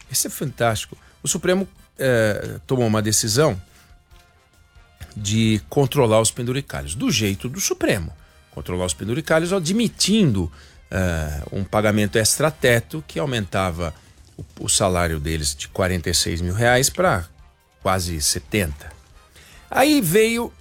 Isso é fantástico. O Supremo tomou uma decisão de controlar os penduricalhos, do jeito do Supremo. Controlar os penduricalhos admitindo um pagamento extra-teto que aumentava o salário deles de R$46 mil para quase 70. Aí veio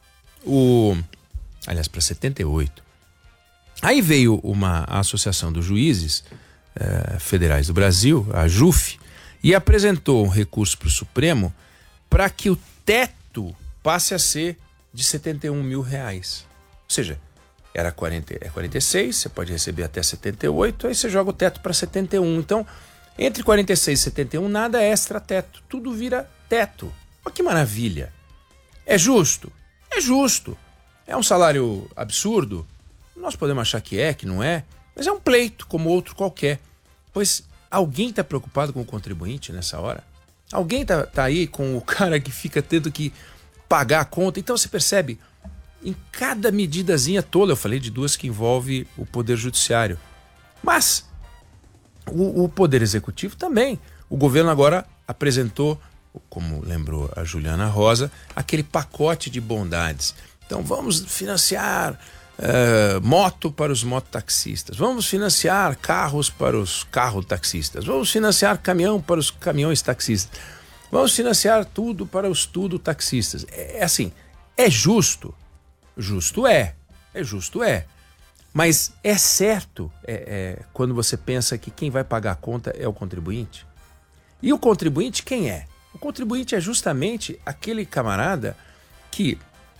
para 78. Aí veio a Associação dos Juízes Federais do Brasil, a JUF, e apresentou um recurso para o Supremo para que o teto passe a ser de R$71 mil. Ou seja, era 46, você pode receber até 78, aí você joga o teto para 71. Então, entre 46 e 71, nada é extra-teto, tudo vira teto. Olha que maravilha. É justo? É justo. É um salário absurdo? Nós podemos achar que não é, mas é um pleito como outro qualquer. Pois alguém está preocupado com o contribuinte nessa hora? Alguém tá aí com o cara que fica tendo que pagar a conta? Então você percebe, em cada medidazinha tola, eu falei de duas que envolve o Poder Judiciário, mas o Poder Executivo também. O governo agora apresentou, como lembrou a Juliana Rosa, aquele pacote de bondades. Então vamos financiar moto para os mototaxistas, vamos financiar carros para os carro-taxistas, vamos financiar caminhão para os caminhões taxistas, vamos financiar tudo para os tudo-taxistas. É assim, é justo? Justo é justo. Mas é certo quando você pensa que quem vai pagar a conta é o contribuinte? E o contribuinte quem é? O contribuinte é justamente aquele camarada que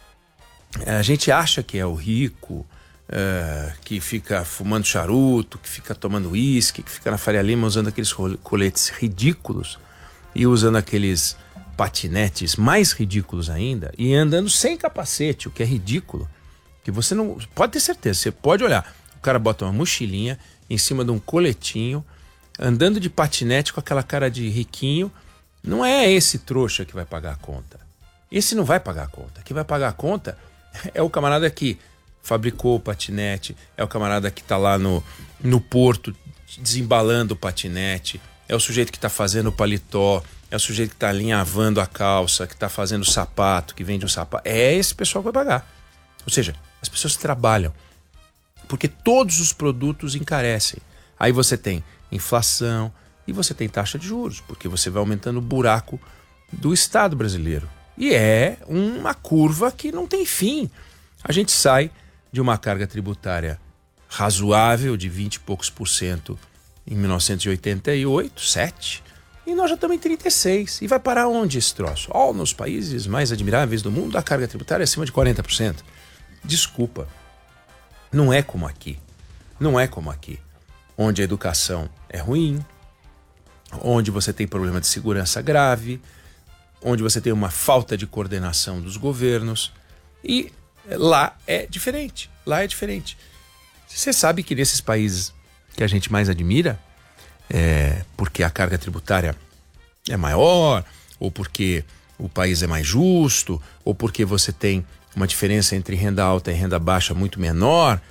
a gente acha que é o rico, que fica fumando charuto, que fica tomando uísque, que fica na Faria Lima usando aqueles coletes ridículos e usando aqueles patinetes mais ridículos ainda e andando sem capacete, o que é ridículo, que você não... Pode ter certeza, você pode olhar, o cara bota uma mochilinha em cima de um coletinho, andando de patinete com aquela cara de riquinho. Não é esse trouxa que vai pagar a conta. Esse não vai pagar a conta. Quem vai pagar a conta é o camarada que fabricou o patinete, é o camarada que está lá no porto desembalando o patinete, é o sujeito que está fazendo o paletó, é o sujeito que está alinhavando a calça, que está fazendo o sapato, que vende o sapato. É esse pessoal que vai pagar. Ou seja, as pessoas trabalham, porque todos os produtos encarecem. Aí você tem inflação e você tem taxa de juros, porque você vai aumentando o buraco do Estado brasileiro. E é uma curva que não tem fim. A gente sai de uma carga tributária razoável de 20 e poucos % em 1988, 7, e nós já estamos em 36. E vai parar onde esse troço? Nos países mais admiráveis do mundo, a carga tributária é acima de 40%. Desculpa, não é como aqui. Não é como aqui, onde a educação é ruim, onde você tem problema de segurança grave, onde você tem uma falta de coordenação dos governos. E lá é diferente. Lá é diferente. Você sabe que nesses países que a gente mais admira, porque a carga tributária é maior, ou porque o país é mais justo, ou porque você tem uma diferença entre renda alta e renda baixa muito menor,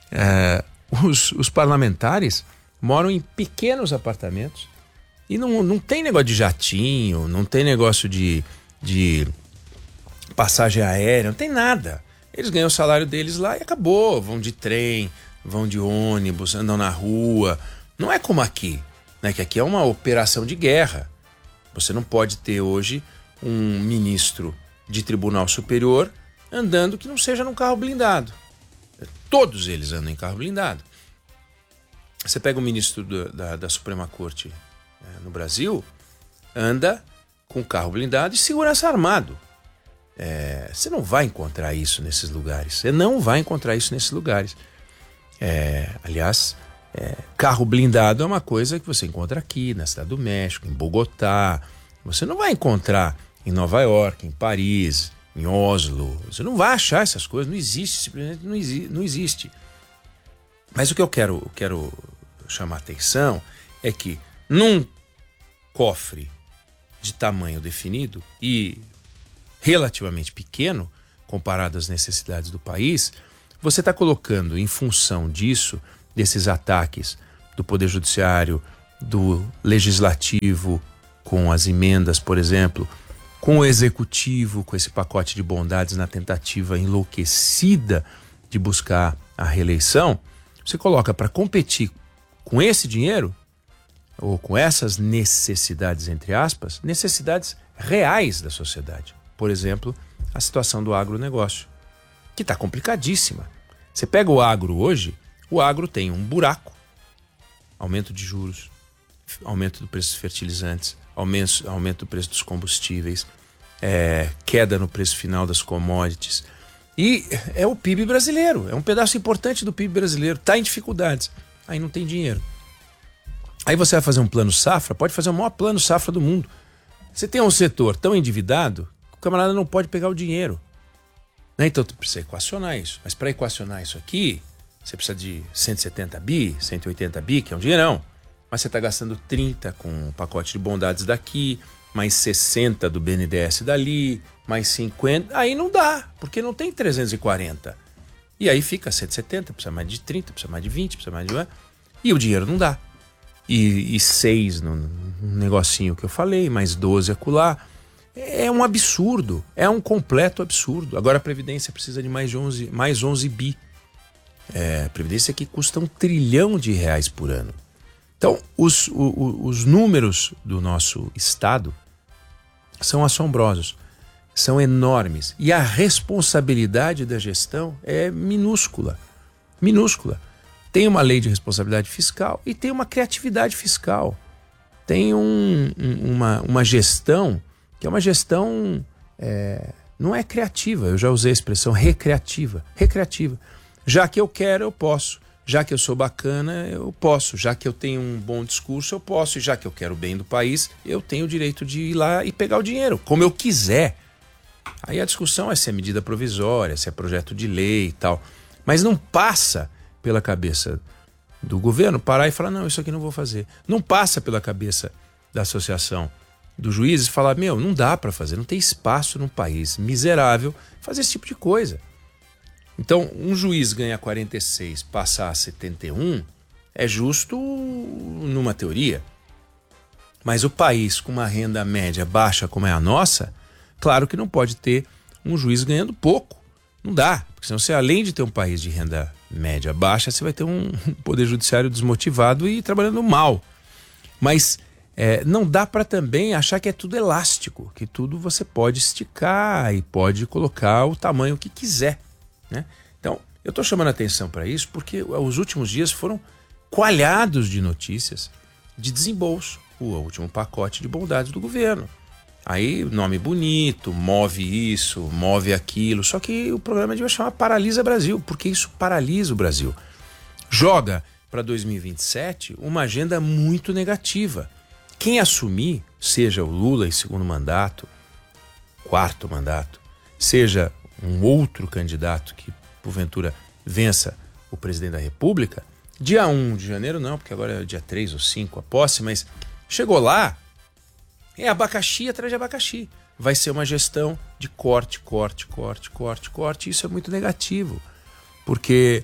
os parlamentares moram em pequenos apartamentos e não tem negócio de jatinho, não tem negócio de passagem aérea, não tem nada. Eles ganham o salário deles lá e acabou. Vão de trem, vão de ônibus, andam na rua. Não é como aqui, né? Que aqui é uma operação de guerra. Você não pode ter hoje um ministro de tribunal superior andando que não seja num carro blindado. Todos eles andam em carro blindado. Você pega o ministro da Suprema Corte no Brasil, anda com carro blindado e segurança armado. Você não vai encontrar isso nesses lugares. Você não vai encontrar isso nesses lugares. Aliás, carro blindado é uma coisa que você encontra aqui, na Cidade do México, em Bogotá. Você não vai encontrar em Nova York, em Paris, em Oslo. Você não vai achar essas coisas. Não existe, simplesmente não existe. Mas o que eu quero chamar a atenção é que num cofre de tamanho definido e relativamente pequeno, comparado às necessidades do país, você está colocando em função disso, desses ataques do Poder Judiciário, do legislativo com as emendas, por exemplo, com o executivo, com esse pacote de bondades na tentativa enlouquecida de buscar a reeleição, você coloca para competir com esse dinheiro, ou com essas necessidades, entre aspas, necessidades reais da sociedade. Por exemplo, a situação do agronegócio, que está complicadíssima. Você pega o agro hoje, o agro tem um buraco, aumento de juros, aumento do preço dos fertilizantes, aumento do preço dos combustíveis, queda no preço final das commodities. E é o PIB brasileiro, é um pedaço importante do PIB brasileiro, está em dificuldades, aí não tem dinheiro. Aí você vai fazer um plano safra, pode fazer o maior plano safra do mundo. Você tem um setor tão endividado que o camarada não pode pegar o dinheiro. Então tu precisa equacionar isso. Mas para equacionar isso aqui, você precisa de 170 bi, 180 bi, que é um dinheirão. Mas você está gastando 30 com um pacote de bondades daqui, mais 60 do BNDES dali, mais 50. Aí não dá, porque não tem 340. E aí fica 170, precisa mais de 30, precisa mais de 20, precisa mais de... E o dinheiro não dá. E 6 no negocinho que eu falei, mais 12 acolá. É um absurdo, é um completo absurdo. Agora a Previdência precisa de mais 11 bi. A Previdência que custa R$1 trilhão por ano. Então, os números do nosso Estado são assombrosos, são enormes. E a responsabilidade da gestão é minúscula, minúscula. Tem uma lei de responsabilidade fiscal e tem uma criatividade fiscal. Tem uma gestão que é uma gestão, não é criativa, eu já usei a expressão recreativa. Já que eu quero, eu posso. Já que eu sou bacana, eu posso. Já que eu tenho um bom discurso, eu posso. E já que eu quero o bem do país, eu tenho o direito de ir lá e pegar o dinheiro, como eu quiser. Aí a discussão é se é medida provisória, se é projeto de lei e tal. Mas não passa pela cabeça do governo parar e falar, não, isso aqui não vou fazer. Não passa pela cabeça da associação dos juízes falar, não dá para fazer, não tem espaço num país miserável fazer esse tipo de coisa. Então, um juiz ganhar 46, passar a 71, é justo numa teoria. Mas o país com uma renda média baixa como é a nossa, claro que não pode ter um juiz ganhando pouco. Não dá, porque senão você, além de ter um país de renda média baixa, você vai ter um poder judiciário desmotivado e trabalhando mal. Mas não dá para também achar que é tudo elástico, que tudo você pode esticar e pode colocar o tamanho que quiser, né? Então, eu estou chamando a atenção para isso porque os últimos dias foram coalhados de notícias de desembolso, o último pacote de bondades do governo. Aí, nome bonito, move isso, move aquilo, só que o programa devia chamar Paralisa Brasil, porque isso paralisa o Brasil. Joga para 2027 uma agenda muito negativa. Quem assumir, seja o Lula em segundo mandato, quarto mandato, seja um outro candidato que porventura vença o presidente da República, dia 1 de janeiro não, porque agora é dia 3 ou 5 a posse, mas chegou lá, é abacaxi atrás de abacaxi. Vai ser uma gestão de corte. Isso é muito negativo, porque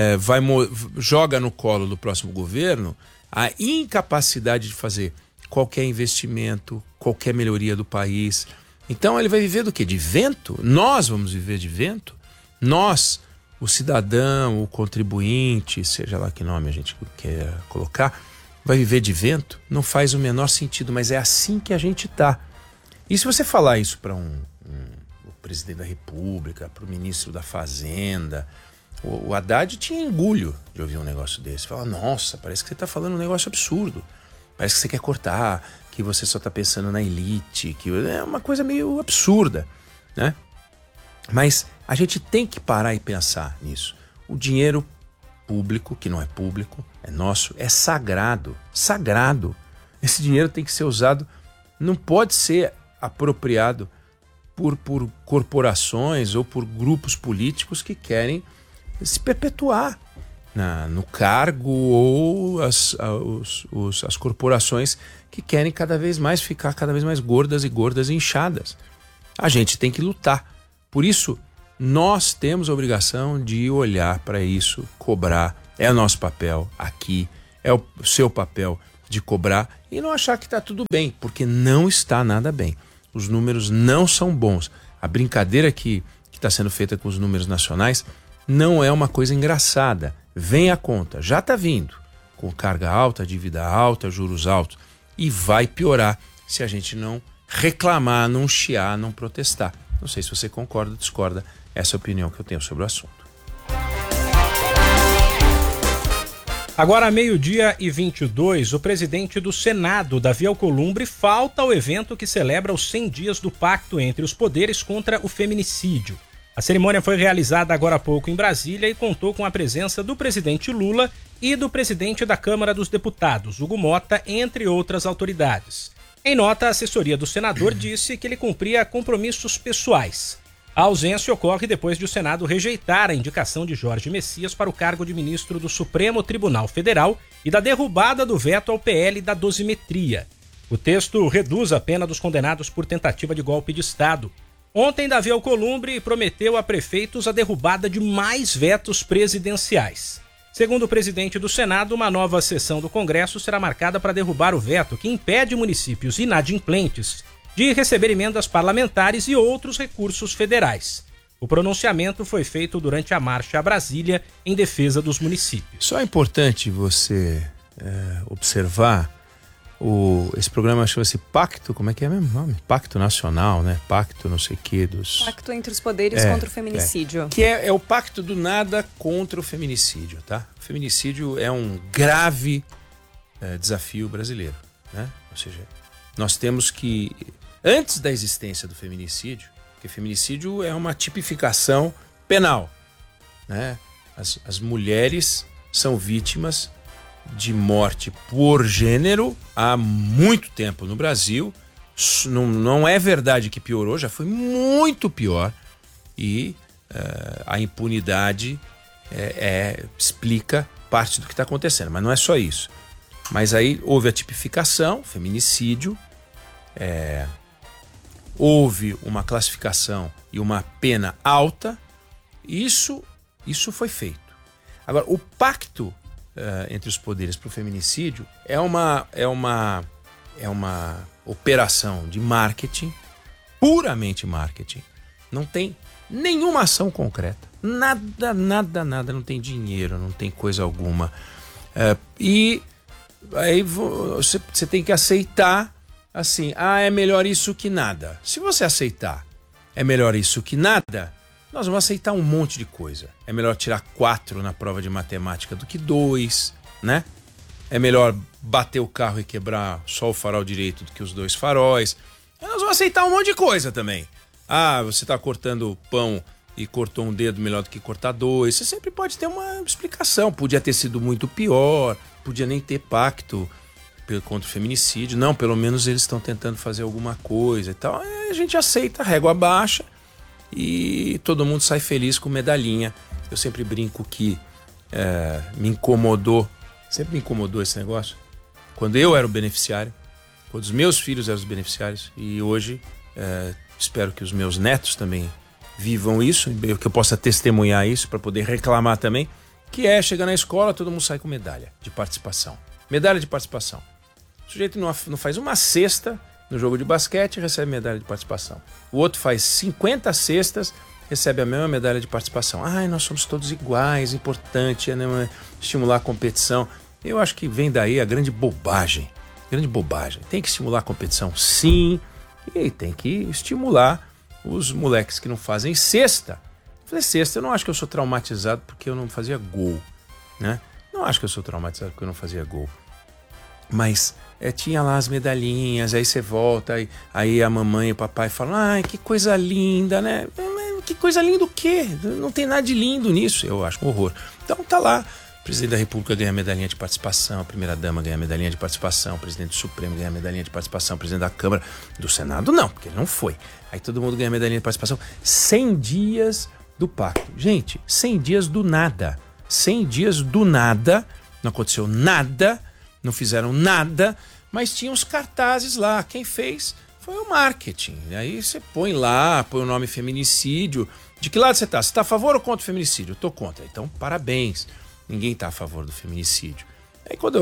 joga no colo do próximo governo a incapacidade de fazer qualquer investimento, qualquer melhoria do país. Então ele vai viver do quê? De vento? Nós vamos viver de vento? Nós, o cidadão, o contribuinte, seja lá que nome a gente quer colocar, vai viver de vento? Não faz o menor sentido, mas é assim que a gente está. E se você falar isso para o presidente da República, para o ministro da Fazenda, o Haddad tinha engulho de ouvir um negócio desse. Fala, nossa, parece que você está falando um negócio absurdo. Parece que você quer cortar, que você só está pensando na elite, que é uma coisa meio absurda, né? Mas a gente tem que parar e pensar nisso. O dinheiro público, que não é público, é nosso, é sagrado. Sagrado. Esse dinheiro tem que ser usado, não pode ser apropriado por corporações ou por grupos políticos que querem se perpetuar no cargo, ou as corporações que querem ficar cada vez mais gordas e inchadas. A gente tem que lutar. Por isso, nós temos a obrigação de olhar para isso, cobrar. É o nosso papel aqui, é o seu papel de cobrar e não achar que está tudo bem, porque não está nada bem. Os números não são bons. A brincadeira que está sendo feita com os números nacionais não é uma coisa engraçada. Vem a conta, já está vindo, com carga alta, dívida alta, juros altos, e vai piorar se a gente não reclamar, não chiar, não protestar. Não sei se você concorda ou discorda, essa é a opinião que eu tenho sobre o assunto. Agora, 12:22, o presidente do Senado, Davi Alcolumbre, falta ao evento que celebra os 100 dias do pacto entre os poderes contra o feminicídio. A cerimônia foi realizada agora há pouco em Brasília e contou com a presença do presidente Lula e do presidente da Câmara dos Deputados, Hugo Mota, entre outras autoridades. Em nota, a assessoria do senador disse que ele cumpria compromissos pessoais. A ausência ocorre depois de o Senado rejeitar a indicação de Jorge Messias para o cargo de ministro do Supremo Tribunal Federal e da derrubada do veto ao PL da dosimetria. O texto reduz a pena dos condenados por tentativa de golpe de Estado. Ontem, Davi Alcolumbre prometeu a prefeitos a derrubada de mais vetos presidenciais. Segundo o presidente do Senado, uma nova sessão do Congresso será marcada para derrubar o veto que impede municípios inadimplentes de receber emendas parlamentares e outros recursos federais. O pronunciamento foi feito durante a marcha a Brasília em defesa dos municípios. Só é importante você observar, esse programa chama-se Pacto, como é que é mesmo o nome? Pacto Nacional, né? Pacto não sei o que dos... Pacto entre os poderes contra o feminicídio. Que é o pacto do nada contra o feminicídio, tá? O feminicídio é um grave desafio brasileiro, né? Ou seja, nós temos que... Antes da existência do feminicídio, porque feminicídio é uma tipificação penal, né? As mulheres são vítimas de morte por gênero há muito tempo no Brasil. Não é verdade que piorou, já foi muito pior. E a impunidade explica parte do que está acontecendo, mas não é só isso. Mas aí houve a tipificação, feminicídio, houve uma classificação e uma pena alta, isso foi feito. Agora, o pacto entre os poderes para o feminicídio é uma operação de marketing, puramente marketing. Não tem nenhuma ação concreta, nada, não tem dinheiro, não tem coisa alguma. E aí você tem que aceitar assim, é melhor isso que nada. Se você aceitar é melhor isso que nada, nós vamos aceitar um monte de coisa. É melhor tirar 4 na prova de matemática do que 2, né? É melhor bater o carro e quebrar só o farol direito do que os 2 faróis. Nós vamos aceitar um monte de coisa também. Você está cortando pão e cortou um dedo melhor do que cortar 2. Você sempre pode ter uma explicação. Podia ter sido muito pior, podia nem ter pacto contra o feminicídio. Não, pelo menos eles estão tentando fazer alguma coisa e tal. A gente aceita, régua baixa, e todo mundo sai feliz com medalhinha. Eu sempre brinco que sempre me incomodou esse negócio. Quando eu era o beneficiário, quando os meus filhos eram os beneficiários, e hoje espero que os meus netos também vivam isso, que eu possa testemunhar isso para poder reclamar também, que é chegar na escola, todo mundo sai com medalha de participação. Medalha de participação. O sujeito não faz uma cesta no jogo de basquete e recebe medalha de participação. O outro faz 50 cestas, recebe a mesma medalha de participação. Nós somos todos iguais, importante estimular a competição. Eu acho que vem daí a grande bobagem. Tem que estimular a competição, sim, e tem que estimular os moleques que não fazem cesta. Fazer cesta, eu não acho que eu sou traumatizado porque eu não fazia gol, né? Não acho que eu sou traumatizado porque eu não fazia gol. Mas tinha lá as medalhinhas, aí você volta, aí a mamãe e o papai falam, que coisa linda, né? Que coisa linda o quê? Não tem nada de lindo nisso. Eu acho um horror. Então tá lá, o presidente da República ganha medalhinha de participação, a primeira-dama ganha medalhinha de participação, o presidente do Supremo ganha medalhinha de participação, o presidente da Câmara, do Senado não, porque ele não foi. Aí todo mundo ganha medalhinha de participação. 100 dias do pacto. Gente, 100 dias do nada. 100 dias do nada, não aconteceu nada, não fizeram nada, mas tinha uns cartazes lá. Quem fez foi o marketing. Aí você põe o nome feminicídio. De que lado você está? Você está a favor ou contra o feminicídio? Eu estou contra. Então, parabéns. Ninguém está a favor do feminicídio. Aí quando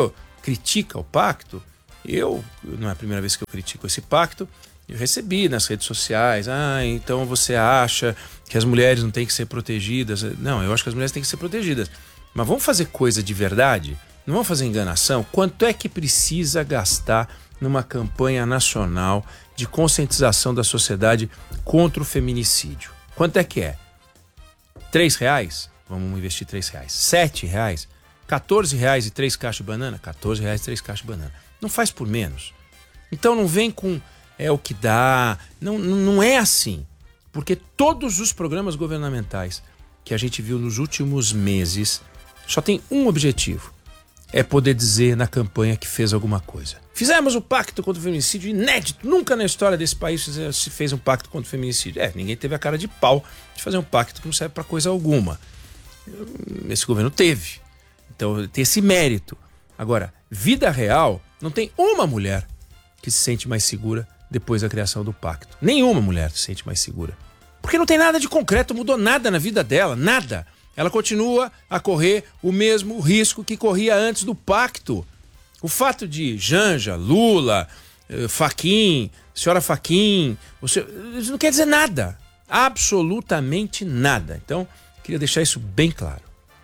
critica o pacto, não é a primeira vez que eu critico esse pacto, eu recebi nas redes sociais, então você acha que as mulheres não têm que ser protegidas? Não, eu acho que as mulheres têm que ser protegidas. Mas vamos fazer coisa de verdade? Não vamos fazer enganação? Quanto é que precisa gastar numa campanha nacional de conscientização da sociedade contra o feminicídio? Quanto é que é? R$3? Vamos investir R$3. R$7? R$14 e 3 caixas de banana? R$14 e 3 caixas de banana. Não faz por menos. Então não vem com o que dá. Não é assim. Porque todos os programas governamentais que a gente viu nos últimos meses só tem um objetivo. É poder dizer na campanha que fez alguma coisa. Fizemos o pacto contra o feminicídio inédito. Nunca na história desse país se fez um pacto contra o feminicídio. Ninguém teve a cara de pau de fazer um pacto que não serve para coisa alguma. Esse governo teve. Então tem esse mérito. Agora, vida real, não tem uma mulher que se sente mais segura depois da criação do pacto. Nenhuma mulher se sente mais segura. Porque não tem nada de concreto, mudou nada na vida dela, nada. Ela continua a correr o mesmo risco que corria antes do pacto. O fato de Janja, Lula, Fachin, senhora Fachin, isso não quer dizer nada. Absolutamente nada. Então, queria deixar isso bem claro.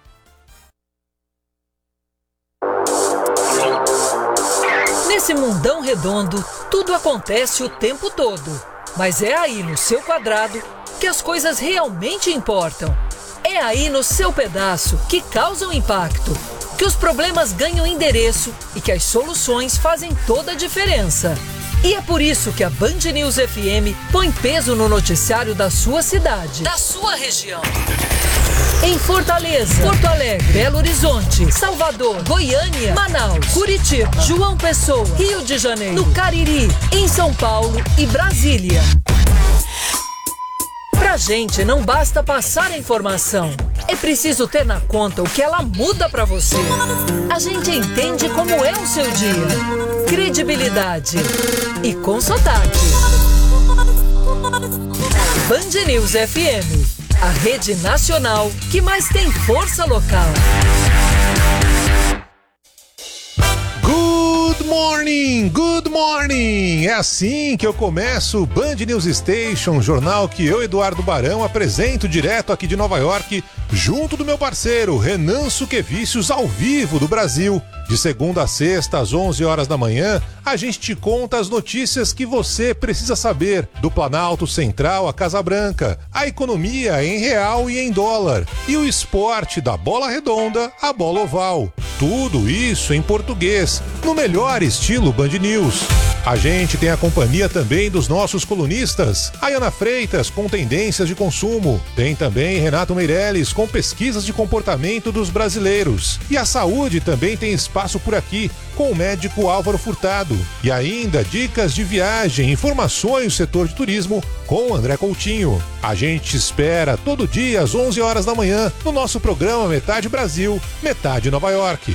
Nesse mundão redondo, tudo acontece o tempo todo. Mas é aí no seu quadrado que as coisas realmente importam. É aí no seu pedaço que causam impacto, que os problemas ganham endereço e que as soluções fazem toda a diferença. E é por isso que a Band News FM põe peso no noticiário da sua cidade, da sua região. Em Fortaleza, Porto Alegre, Belo Horizonte, Salvador, Goiânia, Manaus, Curitiba, João Pessoa, Rio de Janeiro, no Cariri, em São Paulo e Brasília. Pra gente não basta passar a informação, é preciso ter na conta o que ela muda pra você. A gente entende como é o seu dia, credibilidade e com sotaque. Band News FM, a rede nacional que mais tem força local. Good morning, good morning! É assim que eu começo o Band News Station, jornal que eu, Eduardo Barão, apresento direto aqui de Nova York, junto do meu parceiro Renan Suquevicius, ao vivo do Brasil. De segunda a sexta, às 11 horas da manhã, a gente te conta as notícias que você precisa saber do Planalto Central à Casa Branca, a economia em real e em dólar, e o esporte da bola redonda à bola oval. Tudo isso em português, no melhor estilo Band News. A gente tem a companhia também dos nossos colunistas, Ayana Freitas com tendências de consumo, tem também Renato Meirelles com pesquisas de comportamento dos brasileiros. E a saúde também tem espaço por aqui, com o médico Álvaro Furtado. E ainda dicas de viagem, informações do setor de turismo com André Coutinho. A gente espera todo dia às 11 horas da manhã no nosso programa Metade Brasil, Metade Nova York.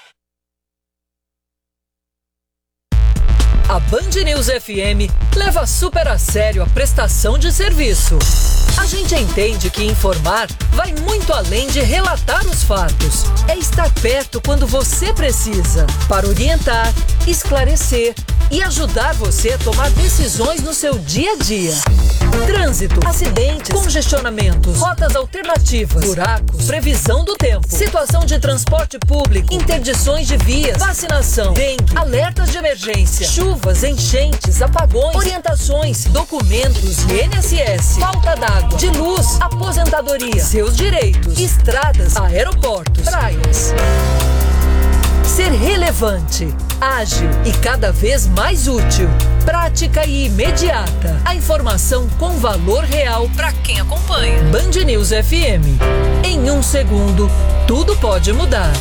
A Band News FM leva super a sério a prestação de serviço. A gente entende que informar vai muito além de relatar os fatos. É estar perto quando você precisa, para orientar, esclarecer e ajudar você a tomar decisões no seu dia a dia. Trânsito, acidentes, congestionamentos, rotas alternativas, buracos, previsão do tempo, situação de transporte público, interdições de vias, vacinação, dengue, alertas de emergência, chuvas, enchentes, apagões, orientações, documentos e INSS, falta d'água, de luz, aposentadoria, seus direitos, estradas, aeroportos, praias. Ser relevante, ágil e cada vez mais útil, prática e imediata. A informação com valor real para quem acompanha. Band News FM. Em 1 segundo, tudo pode mudar.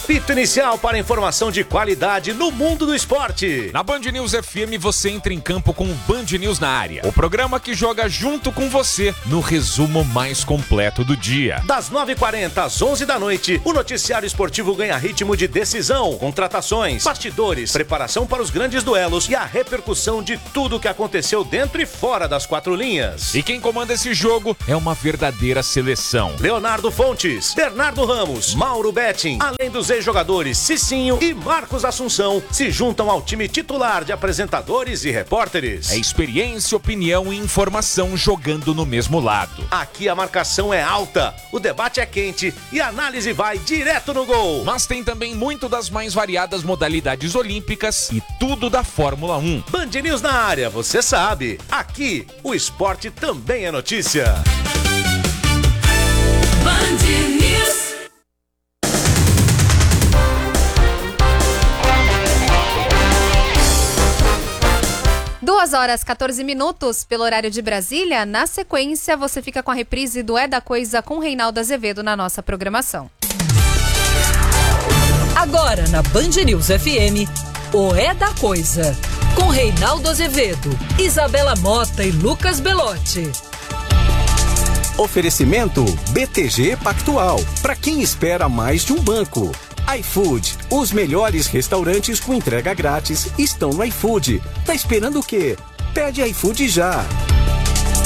Apito inicial para informação de qualidade no mundo do esporte. Na Band News FM você entra em campo com o Band News na área. O programa que joga junto com você no resumo mais completo do dia. Das 9h40 às 11 da noite, o noticiário esportivo ganha ritmo de decisão, contratações, bastidores, preparação para os grandes duelos e a repercussão de tudo o que aconteceu dentro e fora das quatro linhas. E quem comanda esse jogo é uma verdadeira seleção. Leonardo Fontes, Bernardo Ramos, Mauro Betting, além dos ex-jogadores Cicinho e Marcos Assunção, se juntam ao time titular de apresentadores e repórteres. É experiência, opinião e informação jogando no mesmo lado. Aqui a marcação é alta, o debate é quente e a análise vai direto no gol. Mas tem também muito das mais variadas modalidades olímpicas e tudo da Fórmula 1. Band News na área, você sabe. Aqui, o esporte também é notícia. Band News. Duas horas 14 minutos pelo horário de Brasília. Na sequência, você fica com a reprise do É da Coisa com Reinaldo Azevedo na nossa programação. Agora na Band News FM, o É da Coisa, com Reinaldo Azevedo, Isabela Mota e Lucas Belotti. Oferecimento BTG Pactual, para quem espera mais de um banco. iFood, os melhores restaurantes com entrega grátis estão no iFood. Tá esperando o quê? Pede iFood já.